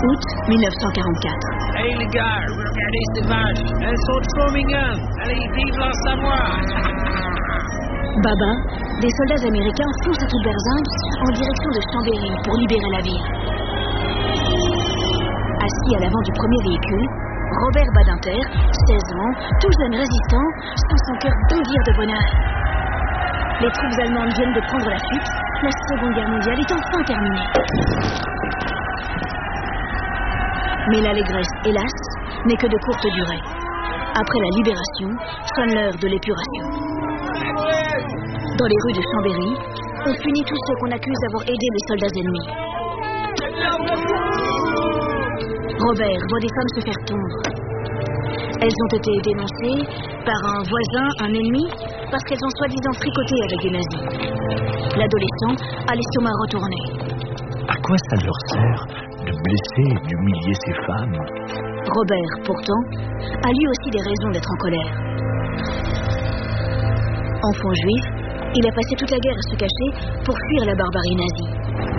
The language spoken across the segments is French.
Août 1944. Hey les gars, regardez ces vaches. Elles sont trop mignonnes. Allez, vive la Savoie. Baba, des soldats américains foncent à toute berzingue en direction de Chambéry pour libérer la ville. Assis à l'avant du premier véhicule, Robert Badinter, 16 ans, tout jeune résistant, sent son cœur bondir de bonheur. Les troupes allemandes viennent de prendre la fuite. La Seconde Guerre mondiale est enfin terminée. Mais l'allégresse, hélas, n'est que de courte durée. Après la libération, sonne l'heure de l'épuration. Dans les rues de Chambéry, on punit tous ceux qu'on accuse d'avoir aidé les soldats ennemis. Robert voit des femmes se faire tondre. Elles ont été dénoncées par un voisin, un ennemi, parce qu'elles ont soi-disant fricoté avec des nazis. L'adolescent a l'estomac retourné. À quoi ça leur sert de blesser et d'humilier ces femmes? Robert, pourtant, a lui aussi des raisons d'être en colère. Enfant juif, il a passé toute la guerre à se cacher pour fuir la barbarie nazie.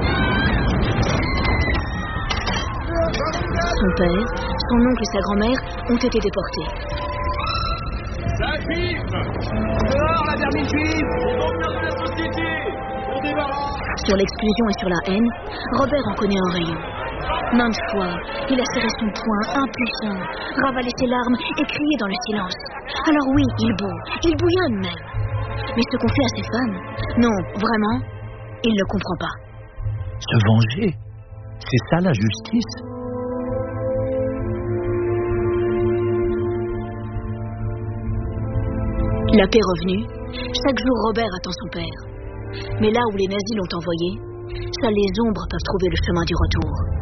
Son père, son oncle et sa grand-mère ont été déportés. La juive! Dehors la vermine juive! Ils vont faire de la société! On débarrasse! Sur l'exclusion et sur la haine, Robert en connaît un rayon. Maintes fois, il a serré son poing, impuissant, ravalé ses larmes et crié dans le silence. Alors oui, il bouillonne même. Mais ce qu'on fait à ces femmes, non, vraiment, il ne comprend pas. Se venger? C'est ça la justice? La paix revenue, chaque jour Robert attend son père. Mais là où les nazis l'ont envoyé, seules les ombres peuvent trouver le chemin du retour.